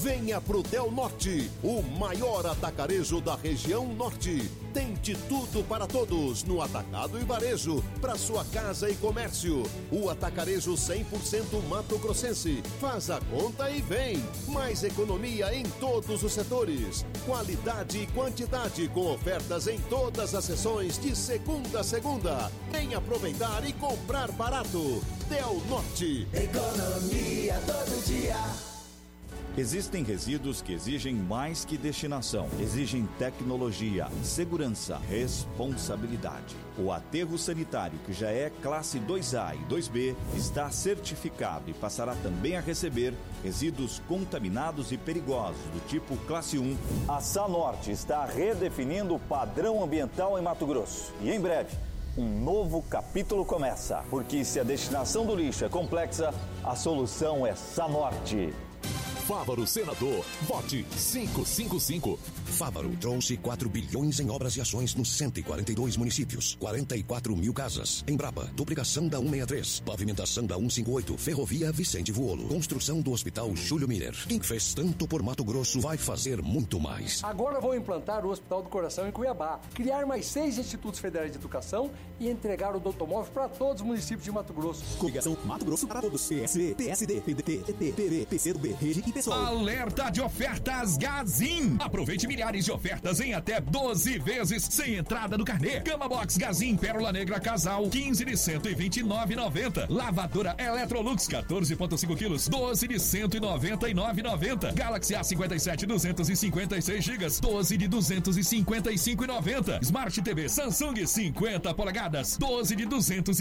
Venha pro Del Norte, o maior atacarejo da região norte. Tem de tudo para todos no atacado e varejo, para sua casa e comércio. O atacarejo 100% mato-grossense. Faz a conta e vem. Mais economia em todos os setores. Qualidade e quantidade com ofertas em todas as sessões de segunda a segunda. Vem aproveitar e comprar barato. Del Norte. Economia todo dia. Existem resíduos que exigem mais que destinação. Exigem tecnologia, segurança, responsabilidade. O aterro sanitário, que já é classe 2A e 2B, está certificado e passará também a receber resíduos contaminados e perigosos do tipo classe 1. A Sanorte está redefinindo o padrão ambiental em Mato Grosso. E em breve, um novo capítulo começa. Porque se a destinação do lixo é complexa, a solução é Sanorte. Fávaro Senador, vote 555. Fávaro trouxe 4 bilhões em obras e ações nos 142 municípios, 44 mil casas. Embrapa, duplicação da 163, pavimentação da 158, ferrovia Vicente Vuolo, construção do Hospital Júlio Miller. Quem fez tanto por Mato Grosso vai fazer muito mais. Agora vou implantar o Hospital do Coração em Cuiabá, criar mais 6 institutos federais de educação e entregar o doutomóvel para todos os municípios de Mato Grosso. Coligação Mato Grosso para todos. PSB, PSD, PDT, PT, PV, PCdoB, Rede e PSOL. Alerta de ofertas Gazin. Aproveite milhares de ofertas em até 12 vezes sem entrada no carnê. Cama Box Gazin Pérola Negra Casal 15 de 129,90. Lavadora Electrolux 14,5 quilos 12 de 199,90. Galaxy A57 256 GB 12 de 255,90. Smart TV Samsung 50 polegadas 12 de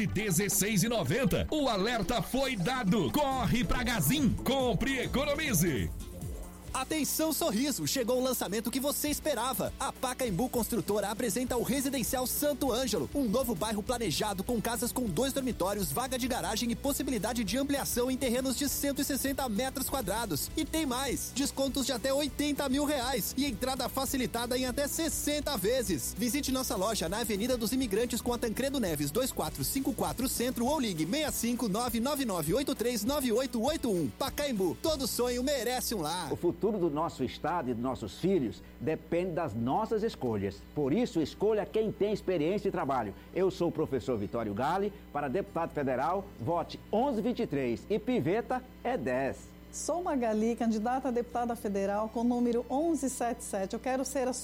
216,90. O alerta foi dado. Corre pra Gazin. Compre e economize. Atenção Sorriso, chegou o lançamento que você esperava. A Pacaembu Construtora apresenta o Residencial Santo Ângelo, um novo bairro planejado com casas com 2 dormitórios, vaga de garagem e possibilidade de ampliação em terrenos de 160 metros quadrados. E tem mais, descontos de até R$80 mil e entrada facilitada em até 60 vezes. Visite nossa loja na Avenida dos Imigrantes com a Tancredo Neves 2454 Centro ou ligue 65999839881. Pacaembu, todo sonho merece um lar. O futuro do nosso estado e dos nossos filhos depende das nossas escolhas. Por isso, escolha quem tem experiência e trabalho. Eu sou o professor Vitório Gale. Para deputado federal, vote 1123 e Piveta é 10. Sou Magali, candidata a deputada federal com o número 1177. Eu quero ser a